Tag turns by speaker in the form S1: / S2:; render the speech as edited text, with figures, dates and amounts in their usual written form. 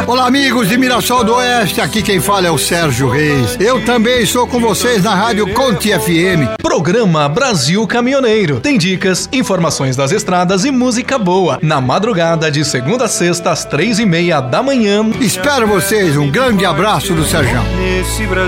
S1: Olá, amigos de Mirassol do Oeste, aqui quem fala é o Sérgio Reis. Eu também estou com vocês na Rádio Conte FM.
S2: Programa Brasil Caminhoneiro. Tem dicas, informações das estradas e música boa. Na madrugada de segunda a sexta às 3:30 da manhã.
S1: Espero vocês, um grande abraço do Sérgio.